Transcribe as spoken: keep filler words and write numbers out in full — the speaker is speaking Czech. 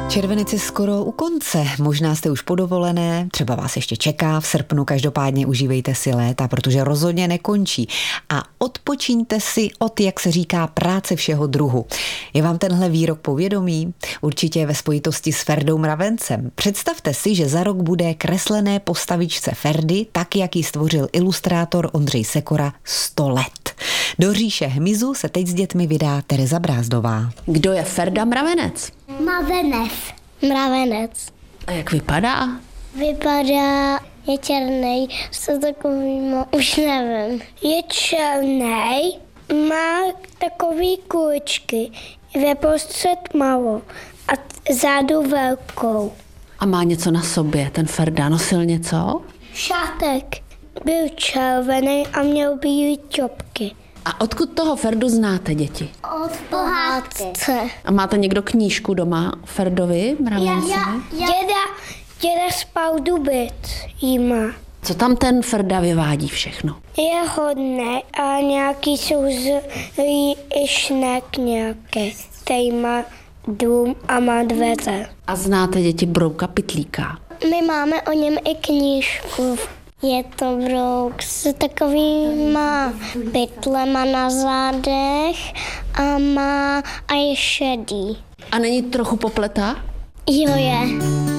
Červenec je skoro u konce, možná jste už po dovolené, třeba vás ještě čeká v srpnu, každopádně užívejte si léta, protože rozhodně nekončí a odpočíňte si od, jak se říká, práce všeho druhu. Je vám tenhle výrok povědomý? Určitě ve spojitosti s Ferdou Mravencem. Představte si, že za rok bude kreslené postavičce Ferdy, tak jak ji stvořil ilustrátor Ondřej Sekora, sto let. Do říše hmyzu se teď s dětmi vydá Tereza Brázdová. Kdo je Ferda Mravenec? Mravenec. Mravenec. A jak vypadá? Vypadá, je černý, co takový, už nevím. Je černý, má takový kuličky, ve prostřed malou a zádu velkou. A má něco na sobě, ten Ferda nosil něco? Šátek. Byl červený a měl bílé čopky. A odkud toho Ferdu znáte, děti? Od pohádce. A máte někdo knížku doma Ferdovi Mravencovi? Děda, děda spal dubit jí má. Co tam ten Ferda vyvádí všechno? Je hodný a nějaký jsou zlý i šnek nějaký. Tady má dům a má dveře. A znáte, děti, Brouka Pytlíka? My máme o něm i knížku. Je to brouk s takovýma pytlema na zádech a má a je šedý. A není trochu popletá? Jo je.